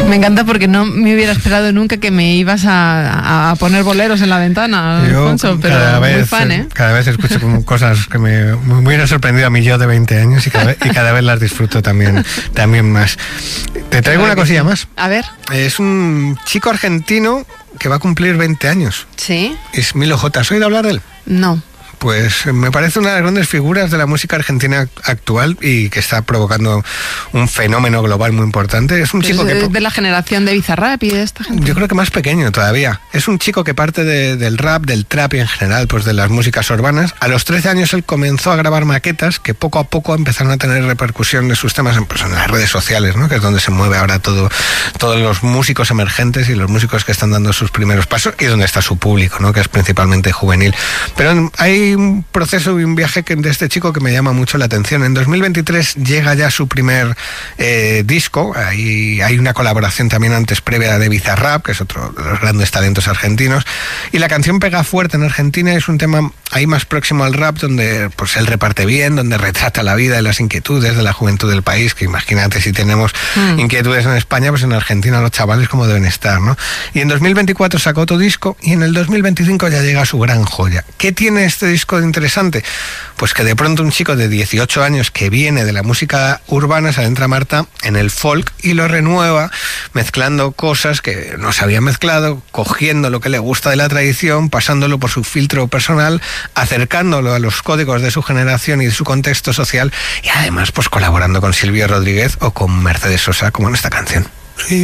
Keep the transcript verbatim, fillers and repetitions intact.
Me encanta porque no me hubiera esperado nunca que me ibas a, a poner boleros en la ventana, yo, Alfonso, pero cada vez, muy fan, ¿eh? Cada vez escucho como cosas que me, me hubieran sorprendido a mí yo de veinte años y cada vez, y cada vez las disfruto también, también más. Te traigo una cosilla más. A ver. Es un chico argentino que va a cumplir veinte años. ¿Sí? Es Milo J. ¿Has oído hablar de él? No. Pues me parece una de las grandes figuras de la música argentina actual y que está provocando un fenómeno global muy importante. Es un pues chico es que... de la generación de Bizarrap y de esta gente. Yo creo que más pequeño todavía. Es un chico que parte de, del rap, del trap y en general pues de las músicas urbanas. A los trece años él comenzó a grabar maquetas que poco a poco empezaron a tener repercusión de sus temas en, pues, en las redes sociales, ¿no? Que es donde se mueve ahora todo, todos los músicos emergentes y los músicos que están dando sus primeros pasos y donde está su público, ¿no? Que es principalmente juvenil. Pero hay un proceso y un viaje que, de este chico que me llama mucho la atención. En dos mil veintitrés llega ya su primer eh, disco. Ahí hay una colaboración también antes previa de Bizarrap, que es otro de los grandes talentos argentinos. Y la canción pega fuerte en Argentina. Es un tema ahí más próximo al rap, donde pues él reparte bien, donde retrata la vida y las inquietudes de la juventud del país, que imagínate si tenemos mm. inquietudes en España, pues en Argentina los chavales como deben estar, ¿no? Y en dos mil veinticuatro sacó otro disco y en el dos mil veinticinco ya llega su gran joya. ¿Qué tiene este disco de interesante? Pues que de pronto un chico de dieciocho años que viene de la música urbana se adentra, Marta, en el folk y lo renueva mezclando cosas que no se había mezclado, cogiendo lo que le gusta de la tradición, pasándolo por su filtro personal, acercándolo a los códigos de su generación y de su contexto social y además pues colaborando con Silvio Rodríguez o con Mercedes Sosa como en esta canción.